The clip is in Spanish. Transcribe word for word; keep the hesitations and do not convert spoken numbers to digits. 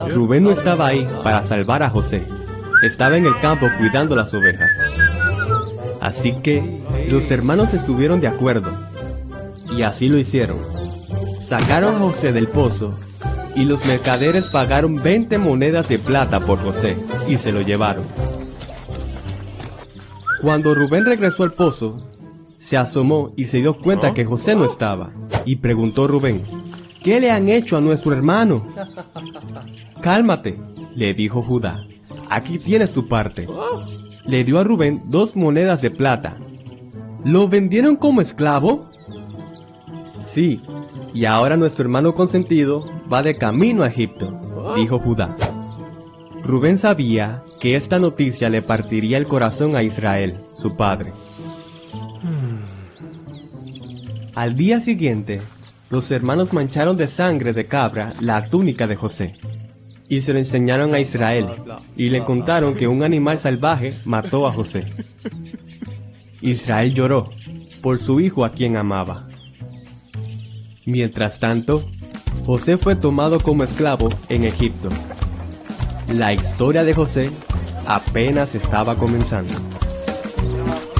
Rubén no estaba ahí para salvar a José. Estaba en el campo cuidando las ovejas. Así que los hermanos estuvieron de acuerdo, y así lo hicieron. Sacaron a José del pozo, y los mercaderes pagaron veinte monedas de plata por José, y se lo llevaron. Cuando Rubén regresó al pozo, se asomó y se dio cuenta que José no estaba, y preguntó Rubén: ¿qué le han hecho a nuestro hermano? Cálmate, le dijo Judá, aquí tienes tu parte. Le dio a Rubén dos monedas de plata. ¿Lo vendieron como esclavo? Sí, y ahora nuestro hermano consentido va de camino a Egipto, dijo Judá. Rubén sabía que esta noticia le partiría el corazón a Israel, su padre. Al día siguiente, los hermanos mancharon de sangre de cabra la túnica de José, y se lo enseñaron a Israel, y le contaron que un animal salvaje mató a José. Israel lloró por su hijo a quien amaba. Mientras tanto, José fue tomado como esclavo en Egipto. La historia de José apenas estaba comenzando.